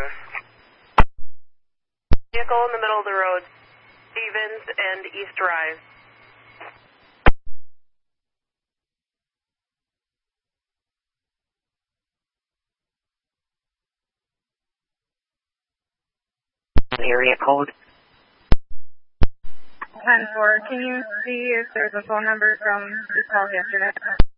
address. Vehicle in the middle of the road, Stevens and East Rise. Area code 10-4. Can you see if there's a phone number from the call yesterday?